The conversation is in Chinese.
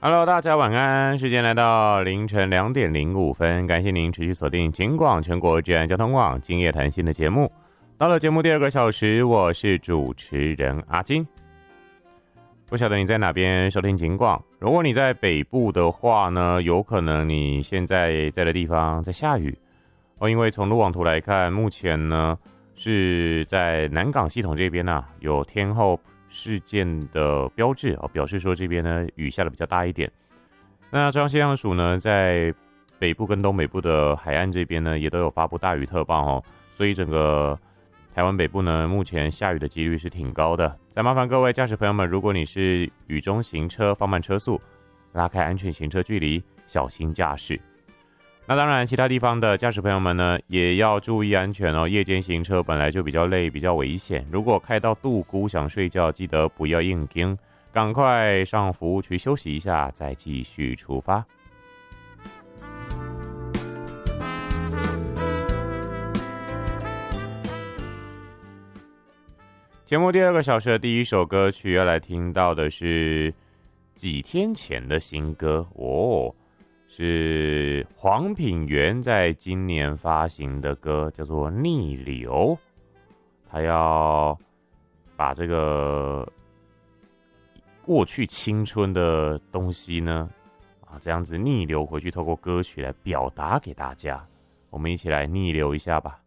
Hello， 大家晚安。时间来到凌晨2:05，感谢您持续锁定警广全国治安交通网今夜谈心的节目。到了节目第2个小时，我是主持人阿金。不晓得你在哪边收听警广？如果你在北部的话呢，有可能你现在在的地方在下雨哦，因为从路网图来看，目前呢是在南港系统这边有天候事件的标志表示说这边呢雨下的比较大一点。那中央气象署呢在北部跟东北部的海岸这边呢也都有发布大雨特报所以整个台湾北部呢目前下雨的几率是挺高的。再麻烦各位驾驶朋友们，如果你是雨中行车，放慢车速，拉开安全行车距离，小心驾驶。那当然其他地方的驾驶朋友们呢也要注意安全夜间行车本来就比较累，比较危险，如果开到肚咕想睡觉，记得不要硬盯，赶快上服务区休息一下，再继续出发。节目第2个小时的第一首歌曲要来听到的是几天前的新歌是黄品源在今年发行的歌，叫做《逆流》。他要把这个过去青春的东西呢这样子逆流回去，透过歌曲来表达给大家。我们一起来逆流一下吧。